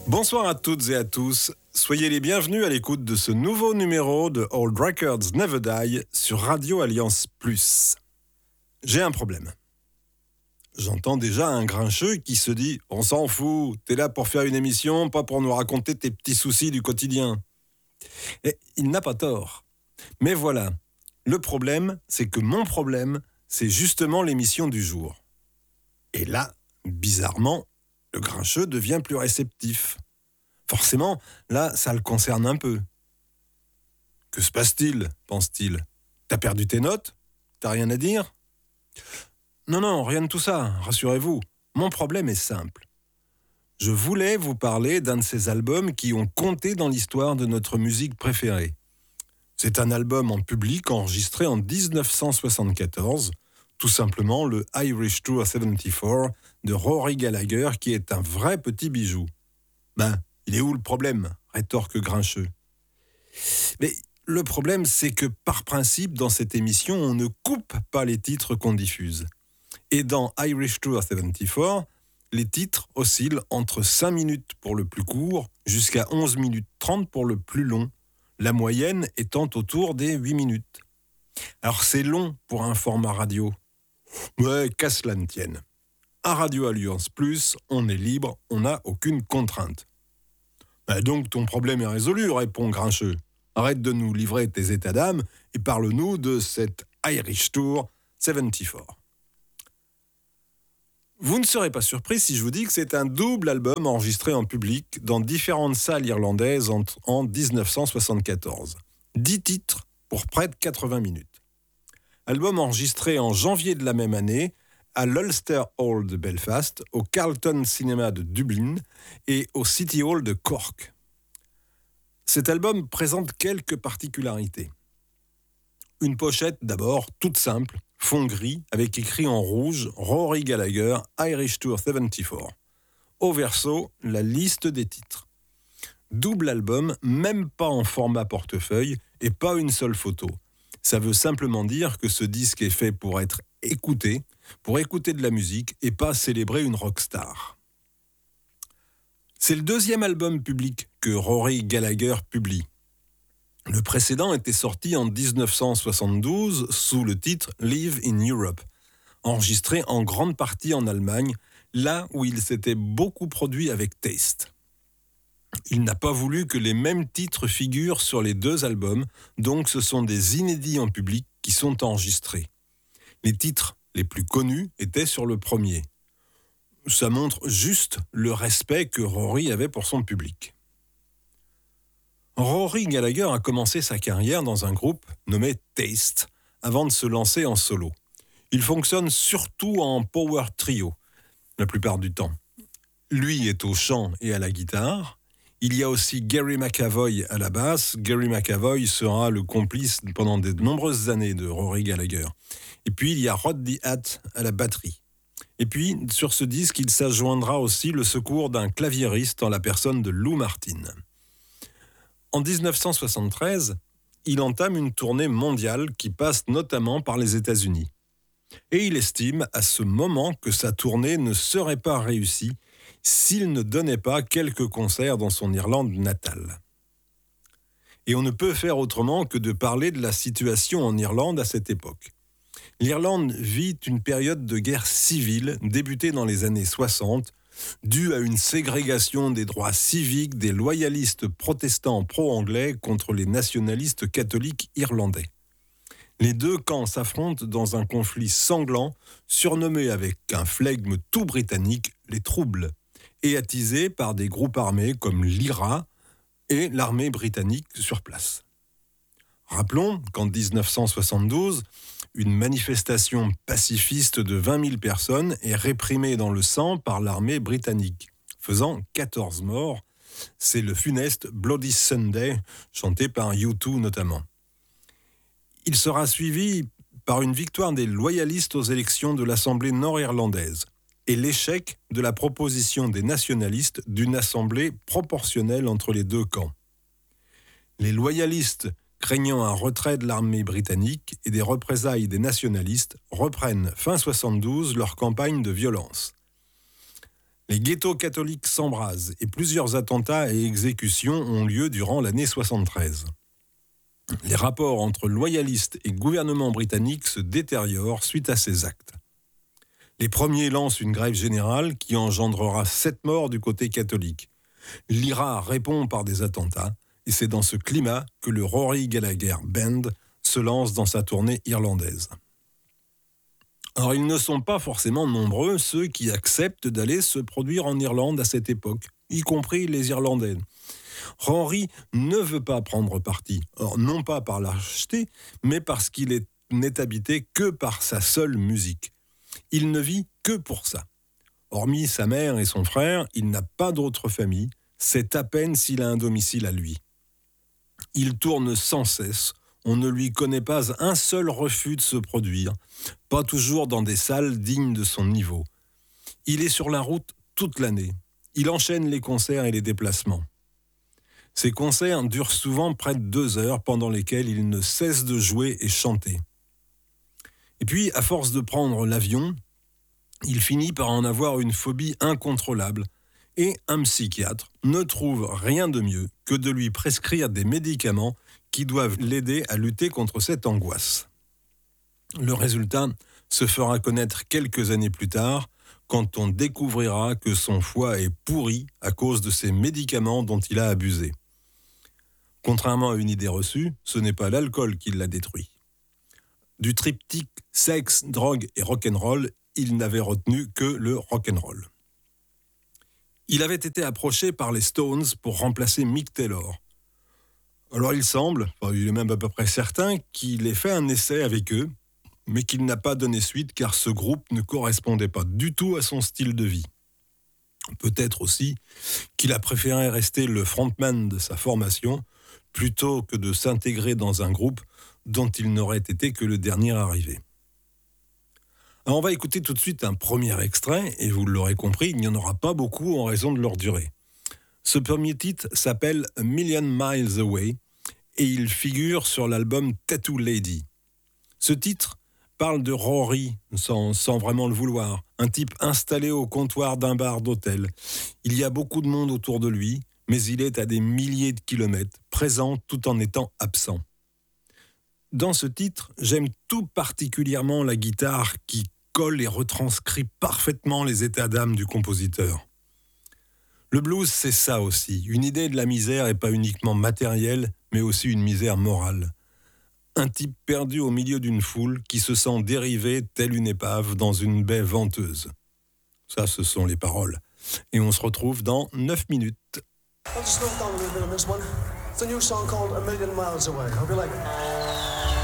Bonsoir à toutes et à tous. Soyez les bienvenus à l'écoute de ce nouveau numéro de Old Records Never Die sur Radio Alliance Plus. J'ai un problème. J'entends déjà un grincheux qui se dit « On s'en fout, t'es là pour faire une émission, pas pour nous raconter tes petits soucis du quotidien. » Et il n'a pas tort. Mais voilà, le problème, c'est que mon problème, c'est justement l'émission du jour. Et là, bizarrement, le grincheux devient plus réceptif. Forcément, là, ça le concerne un peu. « Que se passe-t-il ?» pense-t-il. « T'as perdu tes notes ? T'as rien à dire ?» Non, rien de tout ça, rassurez-vous. Mon problème est simple. Je voulais vous parler d'un de ces albums qui ont compté dans l'histoire de notre musique préférée. C'est un album en public enregistré en 1974, tout simplement le Irish Tour 74 de Rory Gallagher, qui est un vrai petit bijou. Ben, il est où le problème ? Rétorque grincheux. Mais le problème, c'est que par principe, dans cette émission, on ne coupe pas les titres qu'on diffuse. Et dans Irish Tour 74, les titres oscillent entre 5 minutes pour le plus court jusqu'à 11 minutes 30 pour le plus long, la moyenne étant autour des 8 minutes. Alors c'est long pour un format radio. Ouais, qu'à cela ne tienne. À Radio Alliance Plus, on est libre, on n'a aucune contrainte. Ben donc ton problème est résolu, répond grincheux. Arrête de nous livrer tes états d'âme et parle-nous de cette Irish Tour 74. Vous ne serez pas surpris si je vous dis que c'est un double album enregistré en public dans différentes salles irlandaises en 1974. 10 titres pour près de 80 minutes. Album enregistré en janvier de la même année à l'Ulster Hall de Belfast, au Carlton Cinema de Dublin et au City Hall de Cork. Cet album présente quelques particularités. Une pochette d'abord toute simple, fond gris, avec écrit en rouge « Rory Gallagher, Irish Tour 74 ». Au verso, la liste des titres. Double album, même pas en format portefeuille et pas une seule photo. Ça veut simplement dire que ce disque est fait pour être écouté, pour écouter de la musique et pas célébrer une rockstar. C'est le deuxième album public que Rory Gallagher publie. Le précédent était sorti en 1972 sous le titre « Live in Europe », enregistré en grande partie en Allemagne, là où il s'était beaucoup produit avec Taste. Il n'a pas voulu que les mêmes titres figurent sur les deux albums, donc ce sont des inédits en public qui sont enregistrés. Les titres les plus connus étaient sur le premier. Ça montre juste le respect que Rory avait pour son public. Rory Gallagher a commencé sa carrière dans un groupe nommé Taste, avant de se lancer en solo. Il fonctionne surtout en power trio, la plupart du temps. Lui est au chant et à la guitare. Il y a aussi Gary McAvoy à la basse. Gary McAvoy sera le complice pendant de nombreuses années de Rory Gallagher. Et puis il y a Rodney Hatt à la batterie. Et puis, sur ce disque, il s'adjoindra aussi le secours d'un claviériste en la personne de Lou Martin. En 1973, il entame une tournée mondiale qui passe notamment par les États-Unis. Et il estime à ce moment que sa tournée ne serait pas réussie s'il ne donnait pas quelques concerts dans son Irlande natale. Et on ne peut faire autrement que de parler de la situation en Irlande à cette époque. L'Irlande vit une période de guerre civile débutée dans les années 60, due à une ségrégation des droits civiques des loyalistes protestants pro-anglais contre les nationalistes catholiques irlandais. Les deux camps s'affrontent dans un conflit sanglant, surnommé avec un flegme tout britannique les Troubles, et attisé par des groupes armés comme l'IRA et l'armée britannique sur place. Rappelons qu'en 1972, une manifestation pacifiste de 20 000 personnes est réprimée dans le sang par l'armée britannique, faisant 14 morts. C'est le funeste Bloody Sunday, chanté par U2 notamment. Il sera suivi par une victoire des loyalistes aux élections de l'Assemblée nord-irlandaise et l'échec de la proposition des nationalistes d'une assemblée proportionnelle entre les deux camps. Les loyalistes, craignant un retrait de l'armée britannique et des représailles des nationalistes, reprennent fin 72 leur campagne de violence. Les ghettos catholiques s'embrasent et plusieurs attentats et exécutions ont lieu durant l'année 73. Les rapports entre loyalistes et gouvernement britannique se détériorent suite à ces actes. Les premiers lancent une grève générale qui engendrera 7 morts du côté catholique. L'IRA répond par des attentats et c'est dans ce climat que le Rory Gallagher Band se lance dans sa tournée irlandaise. Alors, ils ne sont pas forcément nombreux, ceux qui acceptent d'aller se produire en Irlande à cette époque, y compris les Irlandais. Rory ne veut pas prendre parti, or, non pas par lâcheté, mais parce qu'il n'est habité que par sa seule musique. Il ne vit que pour ça. Hormis sa mère et son frère, il n'a pas d'autre famille, c'est à peine s'il a un domicile à lui. Il tourne sans cesse. On ne lui connaît pas un seul refus de se produire, pas toujours dans des salles dignes de son niveau. Il est sur la route toute l'année. Il enchaîne les concerts et les déplacements. Ces concerts durent souvent près de 2 heures pendant lesquelles il ne cesse de jouer et chanter. Et puis, à force de prendre l'avion, il finit par en avoir une phobie incontrôlable et un psychiatre ne trouve rien de mieux que de lui prescrire des médicaments qui doivent l'aider à lutter contre cette angoisse. Le résultat se fera connaître quelques années plus tard, quand on découvrira que son foie est pourri à cause de ces médicaments dont il a abusé. Contrairement à une idée reçue, ce n'est pas l'alcool qui l'a détruit. Du triptyque sexe, drogue et rock'n'roll, il n'avait retenu que le rock'n'roll. Il avait été approché par les Stones pour remplacer Mick Taylor. Alors il semble, il est même à peu près certain, qu'il ait fait un essai avec eux, mais qu'il n'a pas donné suite car ce groupe ne correspondait pas du tout à son style de vie. Peut-être aussi qu'il a préféré rester le frontman de sa formation plutôt que de s'intégrer dans un groupe dont il n'aurait été que le dernier arrivé. Alors on va écouter tout de suite un premier extrait, et vous l'aurez compris, il n'y en aura pas beaucoup en raison de leur durée. Ce premier titre s'appelle A Million Miles Away, et il figure sur l'album Tattoo Lady. Ce titre parle de Rory, sans vraiment le vouloir, un type installé au comptoir d'un bar d'hôtel. Il y a beaucoup de monde autour de lui, mais il est à des milliers de kilomètres, présent tout en étant absent. Dans ce titre, j'aime tout particulièrement la guitare qui colle et retranscrit parfaitement les états d'âme du compositeur. Le blues, c'est ça aussi, une idée de la misère et pas uniquement matérielle, mais aussi une misère morale. Un type perdu au milieu d'une foule qui se sent dérivé telle une épave dans une baie venteuse. Ça, ce sont les paroles. Et on se retrouve dans 9 minutes. I'll just slow it down a little bit on this one. It's a new song called A Million Miles Away. I'll be like...